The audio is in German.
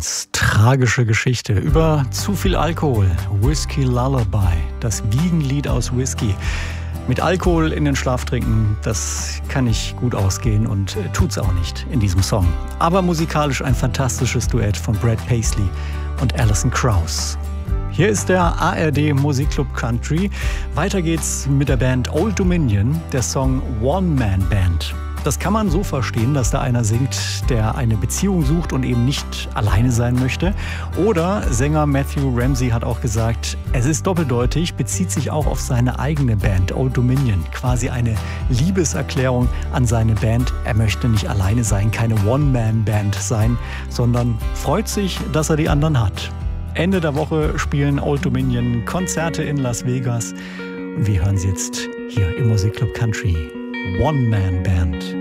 Orleans. Tragische Geschichte über zu viel Alkohol. Whiskey Lullaby, das Wiegenlied aus Whisky. Mit Alkohol in den Schlaf trinken, das kann nicht gut ausgehen und tut's auch nicht in diesem Song. Aber musikalisch ein fantastisches Duett von Brad Paisley und Alison Krauss. Hier ist der ARD Musikclub Country. Weiter geht's mit der Band Old Dominion, der Song One Man Band. Das kann man so verstehen, dass da einer singt, der eine Beziehung sucht und eben nicht alleine sein möchte. Oder Sänger Matthew Ramsey hat auch gesagt, es ist doppeldeutig, bezieht sich auch auf seine eigene Band Old Dominion. Quasi eine Liebeserklärung an seine Band. Er möchte nicht alleine sein, keine One-Man-Band sein, sondern freut sich, dass er die anderen hat. Ende der Woche spielen Old Dominion Konzerte in Las Vegas. Und wir hören sie jetzt hier im Musikclub Country. One Man Band.